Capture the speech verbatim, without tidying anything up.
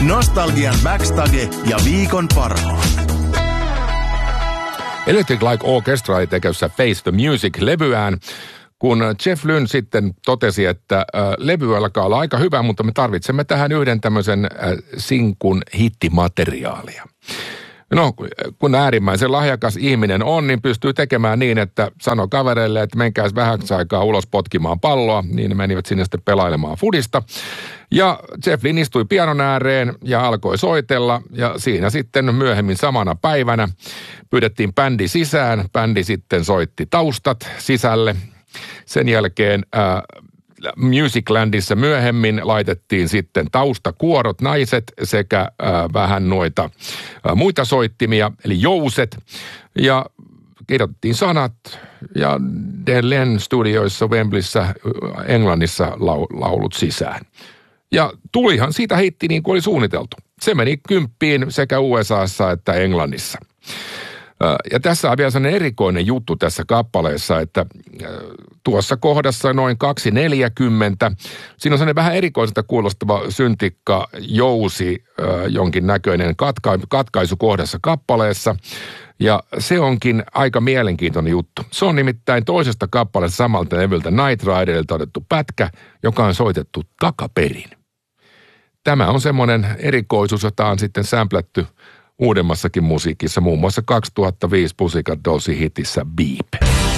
Nostalgian backstage ja viikon parhaat. Electric Light Orchestra oli tekemässä Face the Music-levyään, kun Jeff Lynne sitten totesi, että äh, levy alkaa olla aika hyvä, mutta me tarvitsemme tähän yhden tämmöisen äh, sinkun hittimateriaalia. No, kun äärimmäisen lahjakas ihminen on, niin pystyy tekemään niin, että sanoi kavereille, että menkääs vähäksi aikaa ulos potkimaan palloa, niin ne menivät sinne sitten pelailemaan fudista. Ja Jeff Lynne istui pianon ääreen ja alkoi soitella, ja siinä sitten myöhemmin samana päivänä pyydettiin bändi sisään. Bändi sitten soitti taustat sisälle. Sen jälkeen äh, Musiclandissa myöhemmin laitettiin sitten taustakuorot, naiset sekä äh, vähän noita äh, muita soittimia, eli jouset. Ja kirjoitettiin sanat ja Delen studioissa Wembleyssä Englannissa lau- laulut sisään. Ja tulihan siitä hitti niin kuin oli suunniteltu. Se meni kymppiin sekä U S A:ssa että Englannissa. Ja tässä on vielä sellainen erikoinen juttu tässä kappaleessa, että tuossa kohdassa noin kaksi neljäkymmentä, siinä on sellainen vähän erikoiselta kuulostava syntikka jousi, jonkin näköinen katka, katkaisu kohdassa kappaleessa. Ja se onkin aika mielenkiintoinen juttu. Se on nimittäin toisesta kappaleesta samalta levyltä Night Riderilta otettu pätkä, joka on soitettu takaperin. Tämä on semmoinen erikoisuus, jota on sitten samplätty uudemmassakin musiikissa, muun muassa kaksituhattaviisi Pussycat Dollsin hitissä Beep.